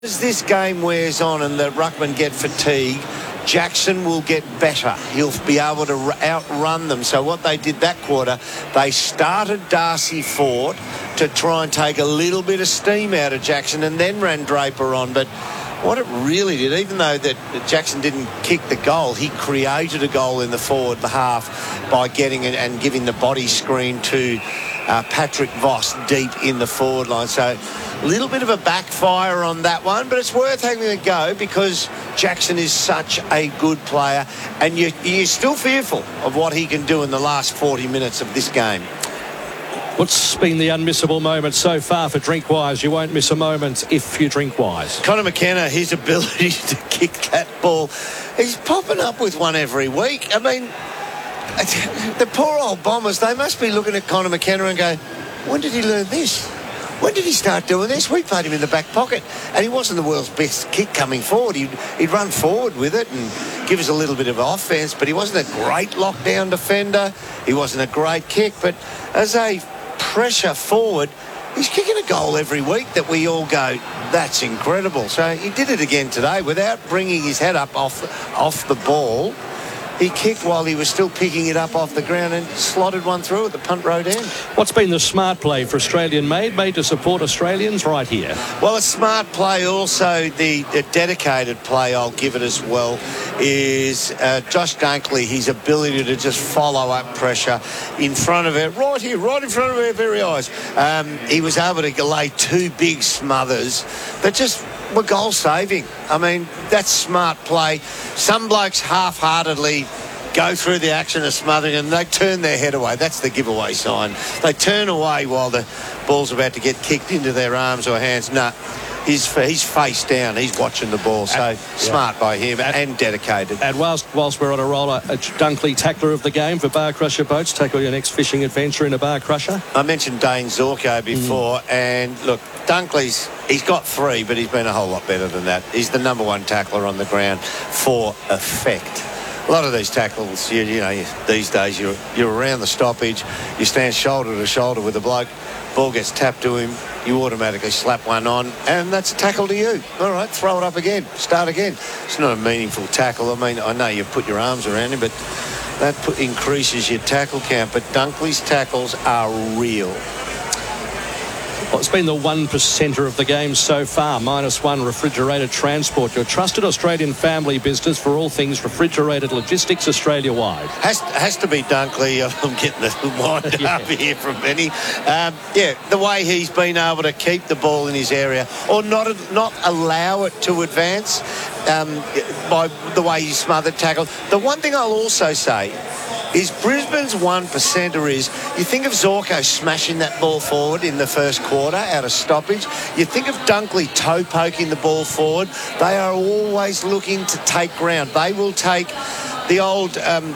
As this game wears on and the ruckmen get fatigue, Jackson will get better. He'll be able to outrun them. So what they did that quarter, they started Darcy Fort to try and take a little bit of steam out of Jackson and then ran Draper on. But what it really did, even though that Jackson didn't kick the goal, he created a goal in the forward half by getting it and giving the body screen to Patrick Voss deep in the forward line. So a little bit of a backfire on that one, but it's worth having a go because Jackson is such a good player and you're still fearful of what he can do in the last 40 minutes of this game. What's been the unmissable moment so far for Drinkwise? You won't miss a moment if you Drinkwise. Connor McKenna, his ability to kick that ball, he's popping up with one every week. I mean, the poor old Bombers, they must be looking at Connor McKenna and go, when did he learn this? When did he start doing this? We played him in the back pocket and he wasn't the world's best kick coming forward. He'd run forward with it and give us a little bit of offence, but he wasn't a great lockdown defender. He wasn't a great kick, but as a pressure forward, he's kicking a goal every week that we all go, that's incredible. So he did it again today without bringing his head up off the ball. He kicked while he was still picking it up off the ground and slotted one through at the punt road end. What's been the smart play for Australian made to support Australians right here? Well, a smart play, also the dedicated play, I'll give it as well, is Josh Dunkley, his ability to just follow up pressure in front of it, right here, right in front of our very eyes. He was able to lay two big smothers that just were goal saving. I mean, that's smart play. Some blokes half-heartedly go through the action of smothering and they turn their head away. That's the giveaway sign. They turn away while the ball's about to get kicked into their arms or hands. No, he's face down. He's watching the ball. So smart by him and dedicated. And whilst we're on a roller, a Dunkley tackler of the game for Bar Crusher Boats. Tackle your next fishing adventure in a Bar Crusher. I mentioned Dane Zorko before, and look, Dunkley's, he's got three, but he's been a whole lot better than that. He's the number one tackler on the ground for effect. A lot of these tackles, you know, these days you're around the stoppage, you stand shoulder to shoulder with the bloke, ball gets tapped to him, you automatically slap one on, and that's a tackle to you. All right, throw it up again, start again. It's not a meaningful tackle. I mean, I know you put your arms around him, but that increases your tackle count. But Dunkley's tackles are real. Well, it's been the 1%er of the game so far. -1 refrigerated transport. Your trusted Australian family business for all things refrigerated logistics Australia-wide. Has to be Dunkley. I'm getting the wind up here from many. The way he's been able to keep the ball in his area or not allow it to advance by the way he smothered tackle. The one thing I'll also say is Brisbane's 1%er is, you think of Zorko smashing that ball forward in the first quarter out of stoppage. You think of Dunkley toe poking the ball forward. They are always looking to take ground. They will take the old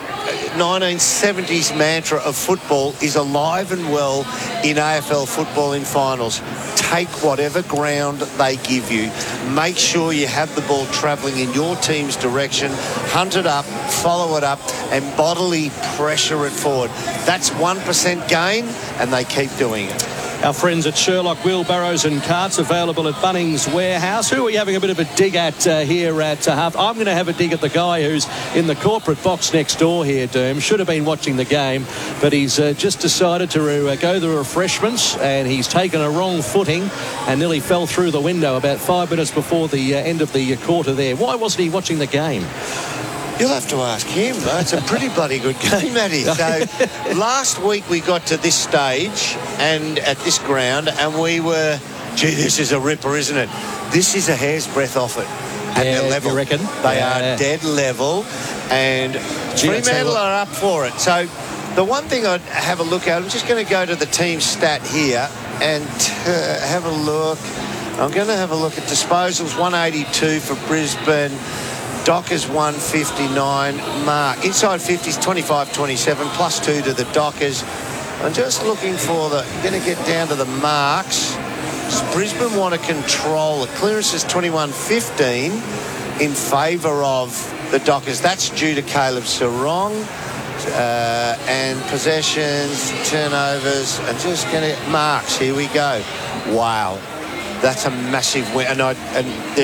1970s mantra of football is alive and well in AFL football in finals. Take whatever ground they give you. Make sure you have the ball travelling in your team's direction. Hunt it up, follow it up, and bodily pressure it forward. That's 1% gain, and they keep doing it. Our friends at Sherlock Wheelbarrows and Carts, available at Bunnings Warehouse. Who are we having a bit of a dig at here at half? I'm going to have a dig at the guy who's in the corporate box next door here, Doom. Should have been watching the game, but he's just decided to go to the refreshments, and he's taken a wrong footing and nearly fell through the window about 5 minutes before the end of the quarter there. Why wasn't he watching the game? You'll have to ask him, though. It's a pretty bloody good game, that is. So last week we got to this stage and at this ground, and we were, gee, this is a ripper, isn't it? This is a hair's breadth off it. At their level. You reckon? They are dead level, and Fremantle are up for it. So the one thing I'd have a look at, I'm just going to go to the team stat here and have a look. I'm going to have a look at disposals, 182 for Brisbane. Dockers 159, Mark. Inside 50s, 25-27, +2 to the Dockers. I'm just looking for going to get down to the marks. Brisbane want to control it. Clearance is 21-15 in favour of the Dockers. That's due to Caleb Sarong. And possessions, turnovers, and just going to marks. Here we go. Wow. That's a massive win. And